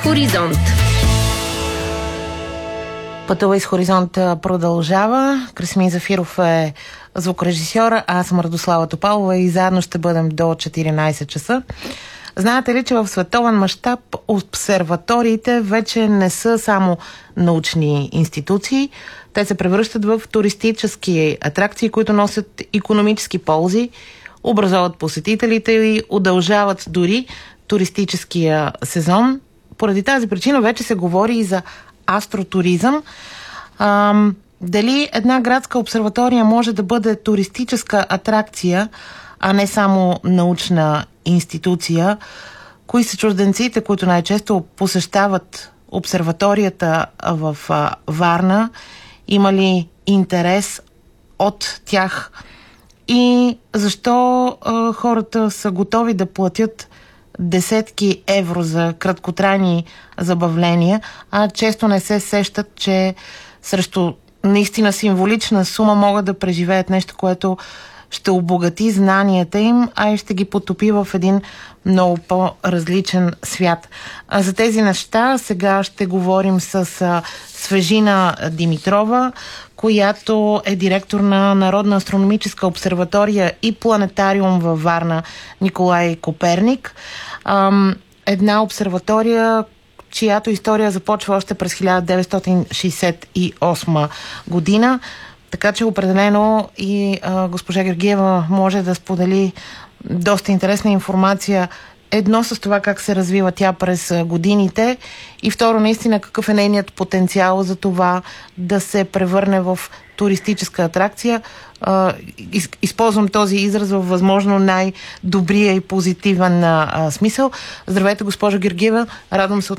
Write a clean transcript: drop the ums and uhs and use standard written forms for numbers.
Хоризонт. Пътувай с Хоризонт продължава. Красимин Зафиров е звукорежисьора, аз съм Радослава Топалова и заедно ще бъдем до 14 часа. Знаете ли, че в световен мащаб обсерваториите вече не са само научни институции, те се превръщат в туристически атракции, които носят икономически ползи, образоват посетителите и удължават дори туристическия сезон. Поради тази причина вече се говори и за астротуризъм. Дали една градска обсерватория може да бъде туристическа атракция, а не само научна институция? Кои са чужденците, които най-често посещават обсерваторията в Варна? Има ли интерес от тях? И защо хората са готови да платят десетки евро за краткотрайни забавления, а често не се сещат, че срещу наистина символична сума могат да преживеят нещо, което ще обогати знанията им, а и ще ги потопи в един много по-различен свят. За тези неща сега ще говорим с Свежина Димитрова, която е директор на Народна астрономическа обсерватория и планетариум във Варна Николай Коперник. Една обсерватория, чиято история започва още през 1968 година. Така че определено и госпожа Георгиева може да сподели доста интересна информация. Едно с това как се развива тя през годините и второ наистина какъв е нейният потенциал за това да се превърне в туристическа атракция. Използвам този израз във възможно най-добрия и позитивен смисъл. Здравейте, госпожа Георгиева. Радвам се